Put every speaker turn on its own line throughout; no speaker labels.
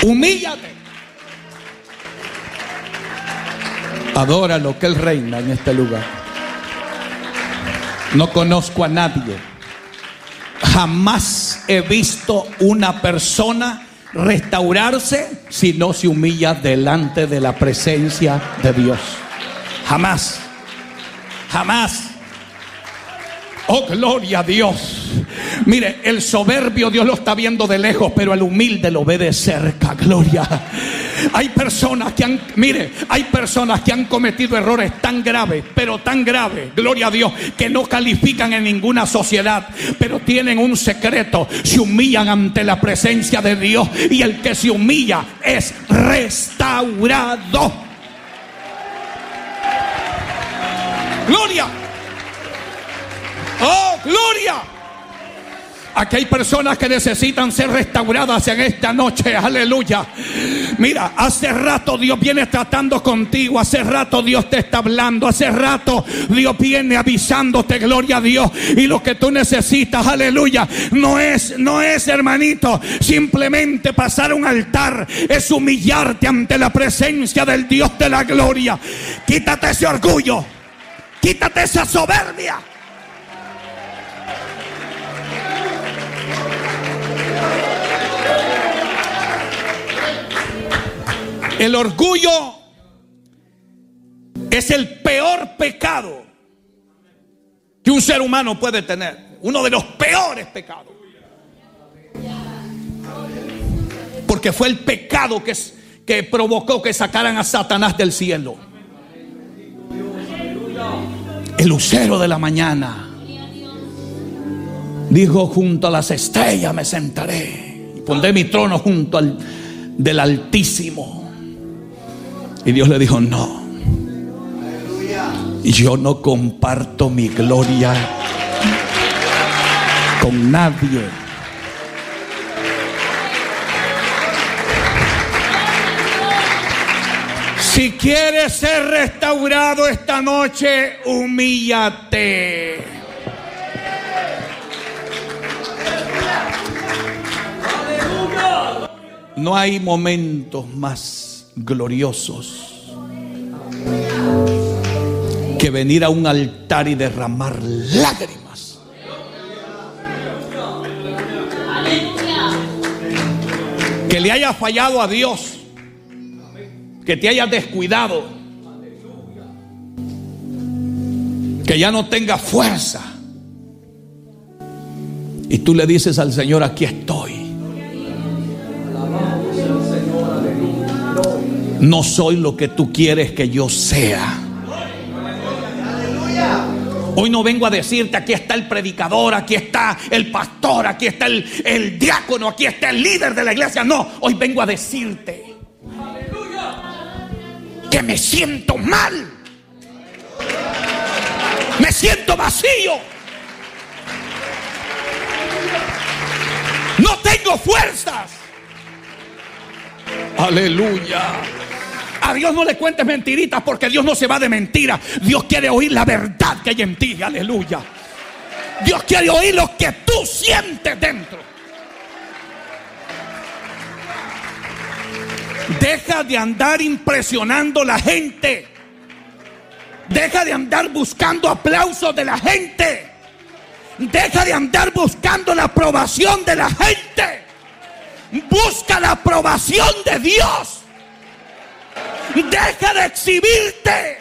Humíllate. Adóralo, que Él reina en este lugar. No conozco a nadie. Jamás he visto una persona restaurarse si no se humilla delante de la presencia de Dios. Jamás. Jamás. Oh, gloria a Dios. Mire, el soberbio Dios lo está viendo de lejos, pero el humilde lo ve de cerca. Gloria. Hay personas que han cometido errores tan graves, pero tan graves, gloria a Dios, que no califican en ninguna sociedad, pero tienen un secreto: se humillan ante la presencia de Dios, y el que se humilla es restaurado. Gloria. Oh, gloria. Aquí hay personas que necesitan ser restauradas en esta noche. Aleluya. Mira, hace rato Dios viene tratando contigo. Hace rato Dios te está hablando. Hace rato Dios viene avisándote, gloria a Dios. Y lo que tú necesitas, aleluya, no es, hermanito, simplemente pasar a un altar. Es humillarte ante la presencia del Dios de la gloria. Quítate ese orgullo. Quítate esa soberbia. El orgullo es el peor pecado que un ser humano puede tener. Uno de los peores pecados. Porque fue el pecado que provocó que sacaran a Satanás del cielo. El lucero de la mañana dijo: junto a las estrellas me sentaré y pondré mi trono junto al del Altísimo. Y Dios le dijo: no, yo no comparto mi gloria con nadie. Si quieres ser restaurado esta noche, humíllate. No hay momentos más gloriosos que venir a un altar y derramar lágrimas. Que le haya fallado a Dios, que te hayas descuidado, que ya no tengas fuerza, y tú le dices al Señor: aquí estoy. No soy lo que tú quieres que yo sea. Hoy no vengo a decirte: aquí está el predicador, aquí está el pastor, aquí está el diácono, aquí está el líder de la iglesia. No, hoy vengo a decirte que me siento mal, me siento vacío, no tengo fuerzas. Aleluya. A Dios no le cuentes mentiritas, porque Dios no se va de mentiras. Dios quiere oír la verdad que hay en ti. Aleluya. Dios quiere oír lo que tú sientes dentro. Deja de andar impresionando a la gente. Deja de andar buscando aplausos de la gente. Deja de andar buscando la aprobación de la gente. Busca la aprobación de Dios. Deja de exhibirte.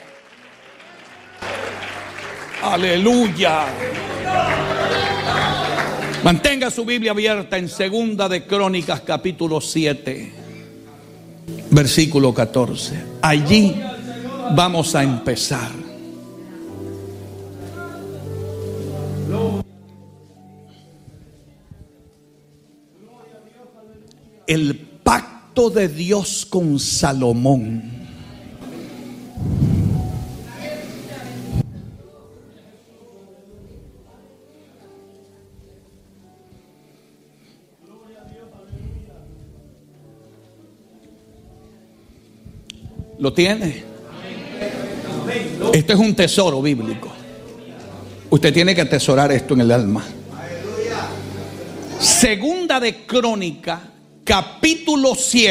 Aleluya. Mantenga su Biblia abierta en Segunda de Crónicas, capítulo 7, versículo 14. Allí vamos a empezar. El pacto de Dios con Salomón. ¿Lo tiene? Este es un tesoro bíblico. Usted tiene que atesorar esto en el alma. Segunda de Crónica, capítulo 7.